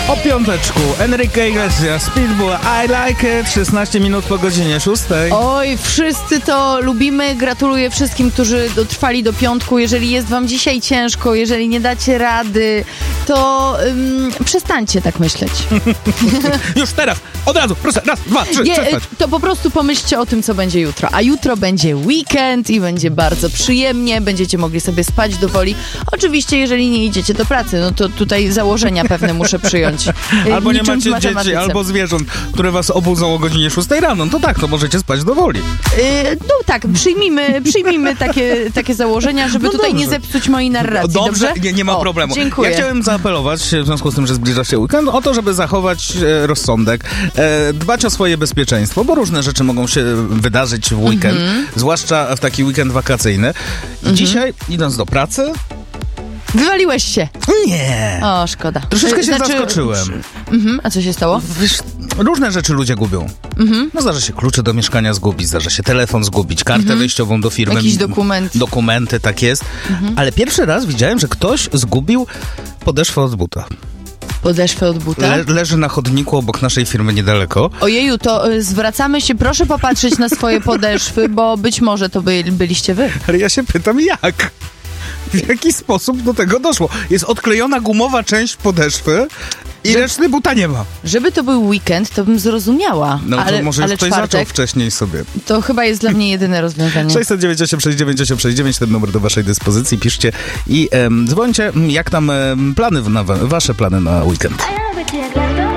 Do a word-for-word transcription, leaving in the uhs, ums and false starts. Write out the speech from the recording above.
O piąteczku, Enrique Iglesias, Pitbull, I Like It, szesnaście minut po godzinie szóstej. Oj, wszyscy to lubimy. Gratuluję wszystkim, którzy dotrwali do piątku. Jeżeli jest wam dzisiaj ciężko, jeżeli nie dacie rady, to um, przestańcie tak myśleć. Już teraz, od razu, proszę, raz, dwa, trzy, nie, przestać. To po prostu pomyślcie o tym, co będzie jutro. A jutro będzie weekend i będzie bardzo przyjemnie, będziecie mogli sobie spać do woli. Oczywiście, jeżeli nie idziecie do pracy, no to tutaj założenia pewne muszę przyjąć. Albo nie Niczym w macie dzieci, matematyce. albo zwierząt, które was obudzą o godzinie szóstej rano. No to tak, to możecie spać do woli. Yy, no tak, przyjmijmy, przyjmijmy takie, takie założenia, żeby No tutaj dobrze. nie zepsuć mojej narracji. Dobrze, Dobrze? Nie, nie ma o, problemu. Dziękuję. Ja chciałem zaapelować, w związku z tym, że zbliża się weekend, o to, żeby zachować e, rozsądek, e, dbać o swoje bezpieczeństwo, bo różne rzeczy mogą się wydarzyć w weekend, Mhm. zwłaszcza w taki weekend wakacyjny. I dzisiaj, idąc do pracy... Wywaliłeś się. Nie. O, szkoda. Troszeczkę się zaskoczyłem. Mhm, a co się stało? Wiesz, różne rzeczy ludzie gubią. Mhm. No zdarza się klucze do mieszkania zgubić, zdarza się telefon zgubić, kartę Mhm. wejściową do firmy. Jakiś dokument. Dokumenty, tak jest. Mhm. Ale pierwszy raz widziałem, że ktoś zgubił podeszwę od buta. Podeszwę od buta? Le- leży na chodniku obok naszej firmy niedaleko. Ojeju, to y, zwracamy się, proszę popatrzeć na swoje podeszwy, bo być może to by, byliście wy. Ale ja się pytam, jak? W jaki sposób do tego doszło? Jest odklejona gumowa część podeszwy i Że- reszty buta nie ma. Żeby to był weekend, to bym zrozumiała. No ale, to może ale już ktoś zaczął czwartek, wcześniej sobie. to chyba jest dla mnie jedyne rozwiązanie. sześćset dziewięćdziesiąt osiem sześćdziesiąt dziewięć osiem sześćdziesiąt dziewięć, ten numer do waszej dyspozycji. Piszcie i em, dzwońcie, jak tam em, plany, na, wasze plany na weekend. A ja lubię cię jak lato.